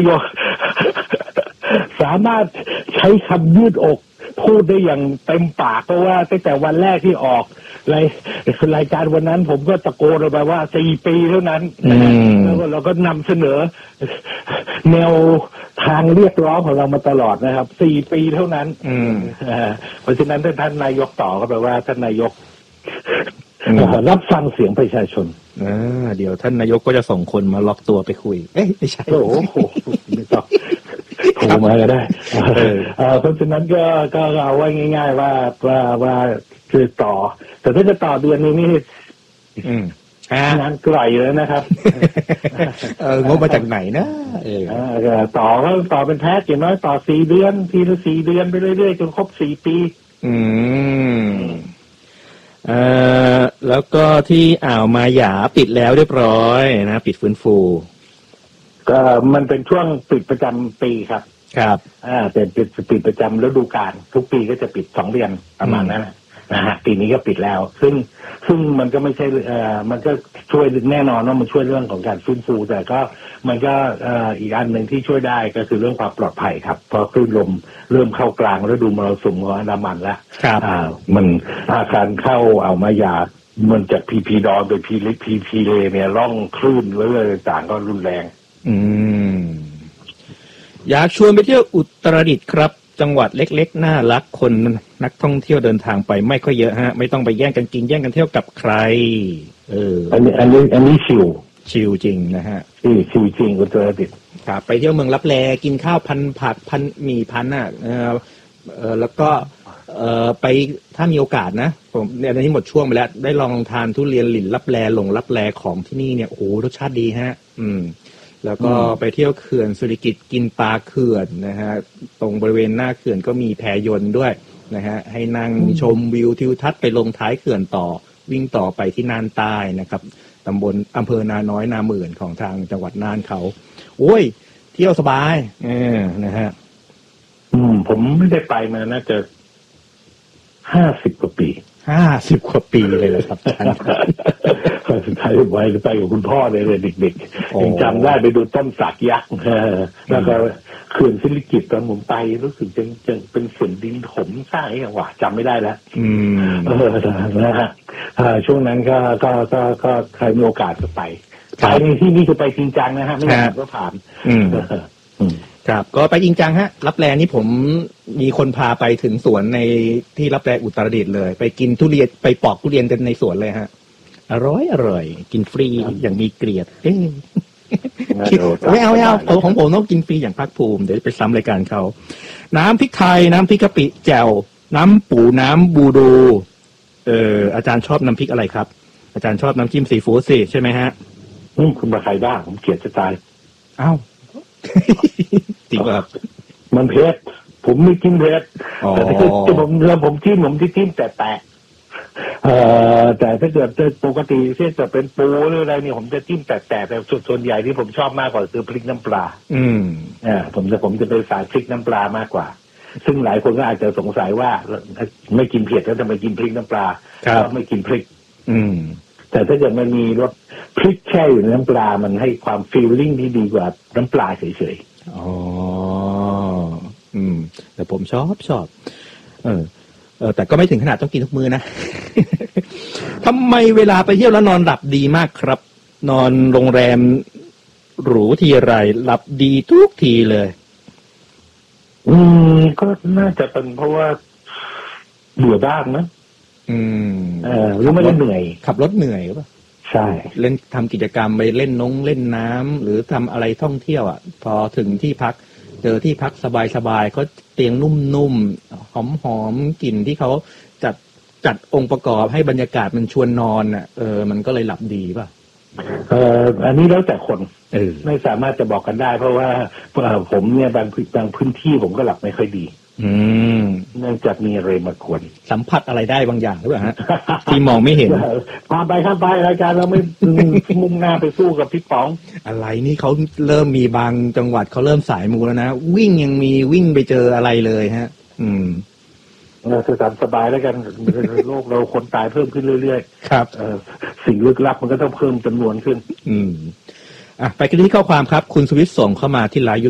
ายกสามารถใช้คำยืดอกพูดได้อย่างเต็มปากเพราะว่าตั้งแต่วันแรกที่ออกรายการวันนั้นผมก็ตะโกนออกไปว่า4 ปีเท่านั้นแล้วเราก็นำเสนอแนวทางเรียกร้องของเรามาตลอดนะครับ4 ปีเท่านั้นเพราะฉะนั้นท่านนายกต่อก็แปลว่าท่านนายกรับฟังเสียงประชาชนเดี๋ยวท่านนายกก็จะส่งคนมาล็อกตัวไปคุยไม่ใช่โอ้โหไม่ต้องโทรมาก็ได้เพราะฉะนั้นก็เอาไว้ง่ายๆว่าคือต่อแต่ถ้าจะต่อเดือนนี้นี่งานไกลแล้วนะครับงบมาจากไหนนะต่อเป็นแพ็คอย่างน้อยต่อ4 เดือนทีละ4 เดือนไปเรื่อยๆจนครบ4 ปีแล้วก็ที่อ่าวมาหยาปิดแล้วเรียบร้อยนะปิดฟื้นฟูก็มันเป็นช่วงปิดประจำปีครับเป็นปิดประจำฤดูกาลทุกปีก็จะปิด2 เดือนประมาณนั้นนะฮะปีนี้ก็ปิดแล้วซึ่งมันก็ไม่ใช่มันก็ช่วยแน่นอนว่ามันช่วยเรื่องของการฟื้นฟูแต่ก็มันก็อีกอันหนึ่งที่ช่วยได้ก็คือเรื่องความปลอดภัยครับเพราะคลื่นลมเริ่มเข้ากลางฤดูมรสุมของอันดามันแล้วมันอาการเข้าเอามาหยามันจากพีดอนไปพีเลเนี่ยร่องคลื่นเรื่องต่างก็รุนแรงอยากชวนไปเที่ยวอุตรดิตถ์ครับจังหวัดเล็กๆน่ารักคนนักท่องเที่ยวเดินทางไปไม่ค่อยเยอะฮะไม่ต้องไปแย่งกันกินแย่งกันเที่ยวกับใครอันนี้ชิลจริงนะฮะชิลจริงอุตรดิตถ์ครับไปเที่ยวเมืองลับแลกินข้าวพันผักพันหมี่พันแล้วก็ไปถ้ามีโอกาสนะผมเนี่ยตอนนี้หมดช่วงไปแล้วได้ลองทานทุเรียนหลินลับแลลับแลของที่นี่เนี่ยโอ้โหรสชาติดีฮะแล้วก็ไปเที่ยวเขื่อนสุริกิตกินปลาเขื่อนนะฮะตรงบริเวณหน้าเขื่อนก็มีแพยนต์ด้วยนะฮะให้นั่งชมวิวทิวทัศน์ไปลงท้ายเขื่อนต่อวิ่งต่อไปที่น่านใต้นะครับตำบลอำเภอนาน้อยนาหมื่นของทางจังหวัดน่านเขาโอ้ยเที่ยวสบายนะฮะผมไม่ได้ไปมาน่าจะ50 กว่าปีเลยเหรอครับท่านสุดท้ายไปกับคุณพ่อเลยเด็กๆยังจำได้ไปดูต้นสักยักษ์แล้วก็เขื่อนศิริกิติ์ตอนผมไปรู้สึกจะเป็นฝนดินถมสร้างอย่างว่าจำไม่ได้แล้วนะฮะช่วงนั้นก็ใครมีโอกาสก็ไปในที่นี่คือไปจริงจังนะฮะไม่ใช่ก็ผ่านครับก็ไปจริงจังฮะลับแลนี่ผมมีคนพาไปถึงสวนในที่ลับแลอุตรดิตถ์เลยไปกินทุเรียนไปปอกทุเรียนกันในสวนเลยฮะอร่อยกินฟรีอย่างมีเกียรติไม่เอาของผมต้องกินฟรีอย่างภาคภูมิเดี๋ยวไปซ้ำรายการเขาน้ำพริกไทยน้ำพริกกะปิแจ่วน้ำปูน้ำบูดูอาจารย์ชอบน้ำพริกอะไรครับอาจารย์ชอบน้ำจิ้มซีฟู้ดสิใช่ไหมฮะคุณมาใครบ้างผมเกลียดจะตายอ้าวจริงป่ะครับมันเผ็ดผมไม่กินเผ็ดแต่ถ้าผมจิ้มแต่ถ้าเกิดปกติเช่นจะเป็นปูหรืออะไรเนี่ยผมจะจิ้มแต่ส่วนใหญ่ที่ผมชอบมากกว่าคือพริกน้ำปลาผมจะเป็นสายพริกน้ำปลามากกว่าซึ่งหลายคนก็อาจจะสงสัยว่าไม่กินเผ็ดแล้วทำไมกินพริกน้ำปลาเพราะไม่กินพริกแต่ถ้าเกิดมันมีรสพริกแช่อยู่ในน้ำปลามันให้ความฟีลลิ่งที่ดีกว่าน้ำปลาเฉยๆแต่ผมชอบแต่ก็ไม่ถึงขนาดต้องกินทุกมื้อนะ ทำไมเวลาไปเที่ยวแล้วนอนหลับดีมากครับนอนโรงแรมหรูทีไรหลับดีทุกทีเลยก็น่าจะเป็นเพราะว่าเบื่อบ้างนะหรือไม่ได้เหนื่อยขับรถเหนื่อยหรือเปล่าใช่เล่นทำกิจกรรมไปเล่นน้ำหรือทำอะไรท่องเที่ยวอ่ะพอถึงที่พักเจอที่พักสบายๆเขาเตียงนุ่มๆหอมๆกลิ่นที่เขาจัดองค์ประกอบให้บรรยากาศมันชวนนอนอ่ะมันก็เลยหลับดีป่ะอันนี้แล้วแต่คนไม่สามารถจะบอกกันได้เพราะว่าผมเนี่ยบางพื้นที่ผมก็หลับไม่ค่อยดีเนื่องจากมีอะไรมากวนสัมผัสอะไรได้บางอย่างหรือเปล่าฮะ ที่มองไม่เห็นข้ามไปรายการเราไม่ มุ่งหน้าไปสู้กับพี่ป๋องอะไรนี่เขาเริ่มมีบางจังหวัดเขาเริ่มสายมูแล้วนะวิ่งยังมีวิ่งไปเจออะไรเลยฮะคือตามสบายแล้วกันโลกเราคนตายเพิ่มขึ้นเรื่อยๆครับสิ่งลึกลับมันก็ต้องเพิ่มจำนวนขึ้นไปกันที่ข้อความครับคุณสวิทย์ส่งเข้ามาที่ไลน์